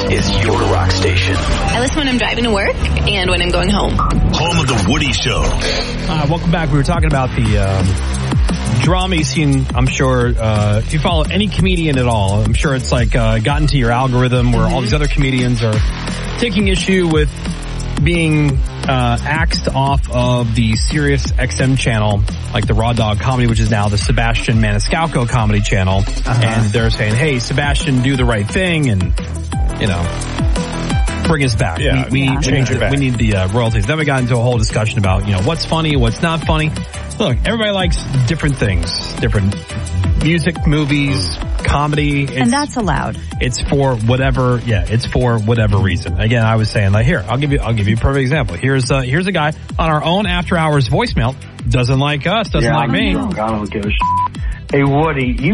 is your rock station. I listen when I'm driving to work and when I'm going home. Home of the Woody Show. Welcome back. We were talking about the drama scene. I'm sure if you follow any comedian at all, I'm sure it's like gotten to your algorithm where all these other comedians are taking issue with being axed off of the Sirius XM channel, like the Raw Dog Comedy, which is now the Sebastian Maniscalco Comedy channel. And they're saying, hey, Sebastian, do the right thing and, you know, bring us back. Yeah, we change it back. We need the royalties. Then we got into a whole discussion about, you know, what's funny, what's not funny. Look, everybody likes different things, different music, movies, comedy. And that's allowed. It's for whatever, it's for whatever reason. Again, I was saying, like, here, I'll give you a perfect example. Here's a guy on our own after hours voicemail, doesn't like us, doesn't like me. I don't give a shit. Hey, Woody, you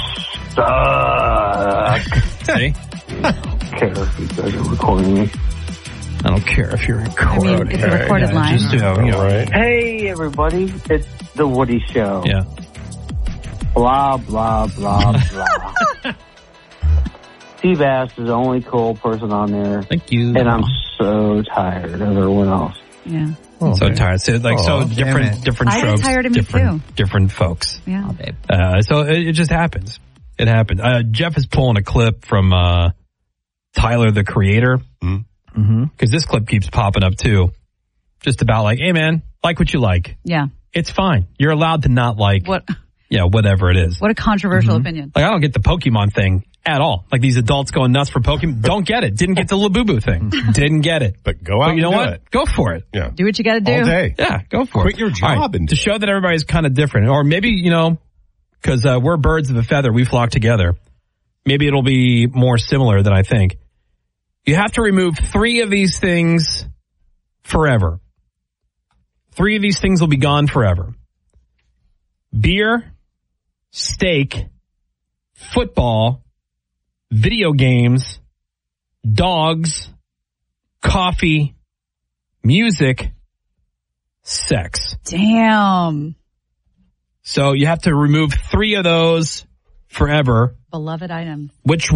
suck. See? I don't care if you guys are recording me. I don't care if you're recording. I mean, it's a recorded line. Just, you know, Right. Hey, everybody, it's the Woody Show. Yeah. Blah, blah, blah, blah. Steve Ash is the only cool person on there. Thank you. And I'm so tired of everyone else. Yeah. So tired. So different strokes. I get tired of me too. Different folks. Yeah. So it just happens. It happened. Jeff is pulling a clip from Tyler, the Creator. Because this clip keeps popping up too. Just about like, hey man, like what you like. Yeah. It's fine. You're allowed to not like whatever it is. What a controversial opinion. Like I don't get the Pokemon thing at all. Like these adults going nuts for Pokemon. Don't get it. Didn't get the Labubu thing. Didn't get it. But go out you know and do what? it. Go for it. Yeah. Do what you got to do. All day. Yeah, go for it. Quit your job All right, and to show that everybody's kind of different. Or maybe, you know, because we're birds of a feather. We flock together. Maybe it'll be more similar than I think. You have to remove 3 of these things forever. 3 of these things will be gone forever. Beer, steak, football, video games, dogs, coffee, music, sex. Damn. So you have to remove 3 of those forever. Beloved item. Which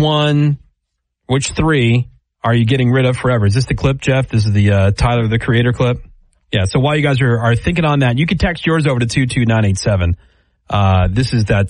3 are you getting rid of forever? Is this the clip, Jeff? This is the Tyler, the Creator clip? Yeah, so while you guys are thinking on that, you can text yours over to 22987. This is that